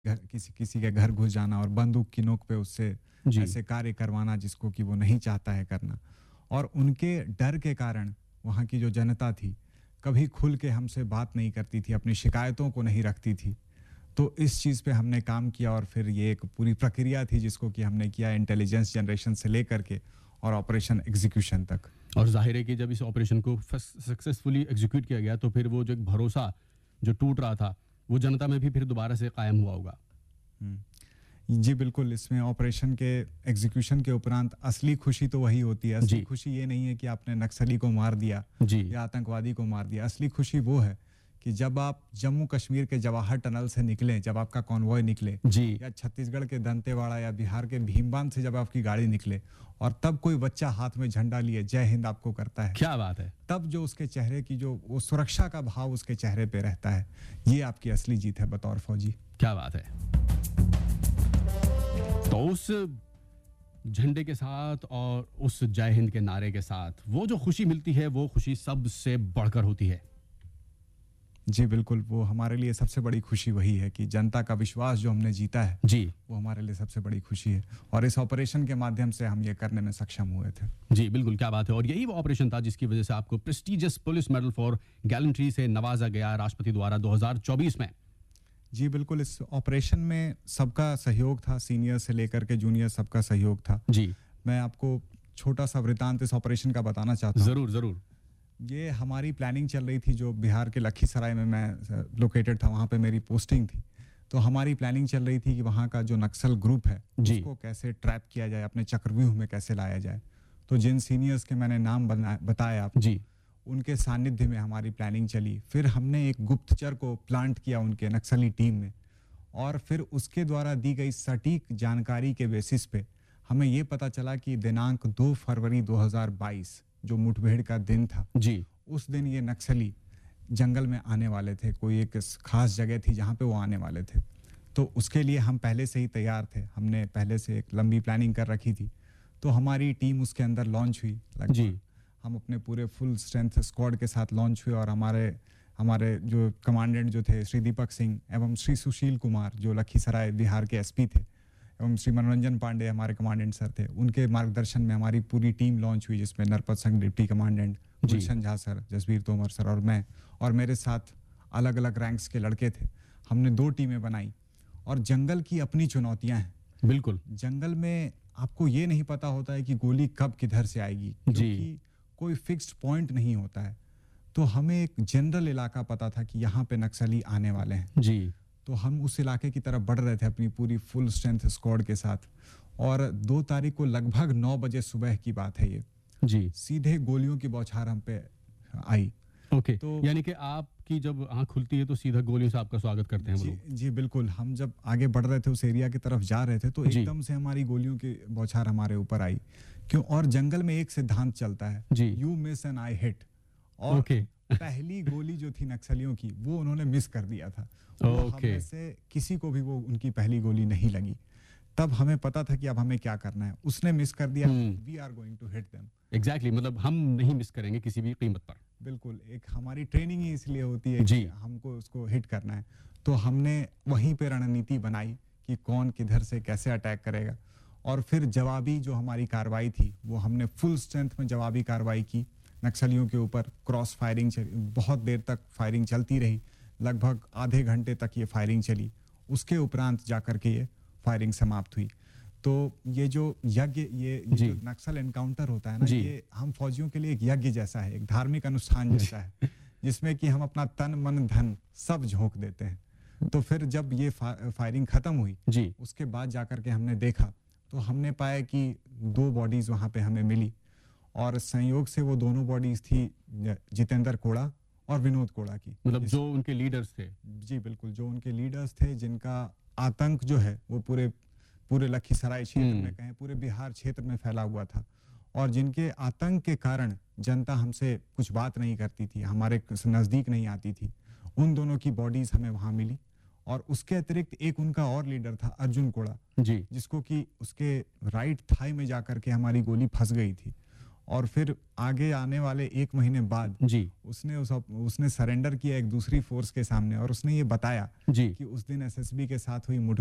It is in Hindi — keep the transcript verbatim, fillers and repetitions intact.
घर किसी किसी के घर घुस जाना और बंदूक की नोक पे उससे जी। ऐसे कार्य करवाना जिसको कि वो नहीं चाहता है करना। और उनके डर के कारण वहाँ की जो जनता थी, कभी खुल के हमसे बात नहीं करती थी, अपनी शिकायतों को नहीं रखती थी। तो इस चीज़ पे हमने काम किया और फिर ये एक पूरी प्रक्रिया थी जिसको कि हमने किया इंटेलिजेंस जनरेशन से लेकर के और ऑपरेशन एग्जीक्यूशन तक। और ज़ाहिर है कि जब इस ऑपरेशन को सक्सेसफुली एग्जीक्यूट किया गया तो फिर वो जो एक भरोसा जो टूट रहा था वो जनता में भी फिर दोबारा से कायम हुआ होगा। जी बिल्कुल, इसमें ऑपरेशन के एग्जीक्यूशन के उपरांत असली खुशी तो वही होती है। असली खुशी ये नहीं है कि आपने नक्सली को मार दिया या आतंकवादी को मार दिया। असली खुशी वो है कि जब आप जम्मू कश्मीर के जवाहर टनल से निकले, जब आपका कॉन्वॉय निकले, या छत्तीसगढ़ के दंतेवाड़ा या बिहार के भीमबांध से जब आपकी गाड़ी निकले और तब कोई बच्चा हाथ में झंडा लिए जय हिंद आपको करता है, क्या बात है, तब जो उसके चेहरे की जो वो सुरक्षा का भाव उसके चेहरे पे रहता है, ये आपकी असली जीत है बतौर फौजी। क्या बात है। तो उस झंडे के साथ और उस जय हिंद के नारे के साथ वो जो खुशी मिलती है वो खुशी सबसे बढ़कर होती है। जी बिल्कुल, वो हमारे लिए सबसे बड़ी खुशी वही है कि जनता का विश्वास जो हमने जीता है जी, वो हमारे लिए सबसे बड़ी खुशी है और इस ऑपरेशन के माध्यम से हम ये करने में सक्षम हुए थे। जी बिल्कुल, क्या बात है। और यही वो ऑपरेशन था जिसकी वजह से आपको prestigious police medal for gallantry से नवाजा गया राष्ट्रपति द्वारा दो हज़ार चौबीस में। जी बिल्कुल, इस ऑपरेशन में सबका सहयोग था, सीनियर से लेकर के जूनियर सबका सहयोग था। जी, मैं आपको छोटा सा वृतांत इस ऑपरेशन का बताना चाहता हूँ। जरूर जरूर। ये हमारी प्लानिंग चल रही थी, जो बिहार के लखीसराय में मैं लोकेटेड था, वहाँ पे मेरी पोस्टिंग थी। तो हमारी प्लानिंग चल रही थी कि वहाँ का जो नक्सल ग्रुप है उसको कैसे ट्रैप किया जाए, अपने चक्रव्यूह में कैसे लाया जाए। तो जिन सीनियर्स के मैंने नाम बताया आपको, जी, उनके सानिध्य में हमारी प्लानिंग चली। फिर हमने एक गुप्तचर को प्लांट किया उनके नक्सली टीम में और फिर उसके द्वारा दी गई सटीक जानकारी के बेसिस पे हमें ये पता चला कि दिनांक दो फरवरी दो हज़ार बाईस जो मुठभेड़ का दिन था, जी, उस दिन ये नक्सली जंगल में आने वाले थे। कोई एक खास जगह थी जहाँ पे वो आने वाले थे। तो उसके लिए हम पहले से ही तैयार थे, हमने पहले से एक लंबी प्लानिंग कर रखी थी। तो हमारी टीम उसके अंदर लॉन्च हुई। जी, हम अपने पूरे फुल स्ट्रेंथ स्क्वाड के साथ लॉन्च हुए और हमारे हमारे जो कमांडेंट जो थे श्री दीपक सिंह एवं श्री सुशील कुमार जो लखीसराय बिहार के एसपी थे, एवं श्री मनोरंजन पांडे हमारे कमांडेंट सर थे, उनके मार्गदर्शन में हमारी पूरी टीम लॉन्च हुई, जिसमें नरपत संघ डिप्टी कमांडेंट, गुलशन झा सर, जसबीर तोमर सर और मैं, और मेरे साथ अलग अलग रैंक्स के लड़के थे। हमने दो टीमें बनाई और जंगल की अपनी चुनौतियां हैं। बिल्कुल, जंगल में आपको ये नहीं पता होता है कि गोली कब किधर से आएगी, क्योंकि कोई फिक्स्ड पॉइंट नहीं होता है। तो हमें एक जनरल इलाका पता था कि यहाँ पे नक्सली आने वाले हैं। जी, तो हम उस इलाके की तरफ बढ़ रहे थे अपनी पूरी फुल स्ट्रेंथ स्क्वाड के साथ और दो तारीख को लगभग नौ बजे सुबह की बात है ये। जी, सीधे गोलियों की बौछार हम पे आई। ओके, तो यानी कि आपकी जब आंख खुलती है तो सीधा गोलियों से आपका स्वागत करते हैं वो लोग। जी बिल्कुल, हम जब आगे बढ़ रहे थे उस एरिया की तरफ जा रहे थे तो एकदम से हमारी गोलियों की बौछार हमारे ऊपर आई। क्यों? और जंगल में एक सिद्धांत चलता है, you miss and I hit. और okay. पहली गोली जो थी नक्सलियों की वो उन्होंने मिस कर दिया था। okay. हम में से किसी को भी वो उनकी पहली गोली नहीं लगी। तब हमें पता था कि अब हमें क्या करना है। उसने मिस कर दिया, we are going to hit them. Exactly, मतलब हम नहीं मिस करेंगे किसी भी कीमत पर। बिल्कुल, एक हमारी ट्रेनिंग ही इसलिए होती है कि हमको उसको हिट करना है। तो हमने वहीं पे रणनीति बनाई कि कौन किधर से कैसे अटैक करेगा और फिर जवाबी जो हमारी कार्रवाई थी वो हमने फुल स्ट्रेंथ में जवाबी कार्रवाई की नक्सलियों के ऊपर। क्रॉस फायरिंग चली, बहुत देर तक फायरिंग चलती रही, लगभग आधे घंटे तक ये फायरिंग चली। उसके उपरांत जाकर के ये फायरिंग समाप्त हुई। तो ये जो यज्ञ, ये, ये जो नक्सल एनकाउंटर होता है ना, ये हम फौजियों के लिए एक यज्ञ जैसा है, एक धार्मिक अनुष्ठान जैसा है, जिसमें कि हम अपना तन मन धन सब झोंक देते हैं। तो फिर जब ये फा, फायरिंग खत्म हुई जी, उसके बाद जाकर के हमने देखा तो हमने पाया कि दो बॉडीज वहां पे हमें मिली और संयोग से वो दोनों बॉडीज थी जितेंद्र कोड़ा और विनोद कोड़ा की। मतलब जो उनके लीडर्स थे। जी बिल्कुल, जो उनके लीडर्स थे, जिनका आतंक जो है वो पूरे पूरे लखीसराय क्षेत्र में, कहें पूरे बिहार क्षेत्र में फैला हुआ था और जिनके आतंक के कारण जनता हमसे कुछ बात नहीं करती थी, हमारे नजदीक नहीं आती थी। उन दोनों की बॉडीज हमें वहां मिली और उसके अतिरिक्त एक उनका और लीडर था अर्जुन कोड़ा जी, जिसको कि उसके राइट थाई में जाकर के हमारी गोली फंस गई थी और फिर आगे आने वाले एक महीने बाद जी उसने उस उसने सरेंडर किया एक दूसरी फोर्स के सामने और उसने ये बताया जी कि उस दिन एसएसबी के साथ हुई मुठभेड़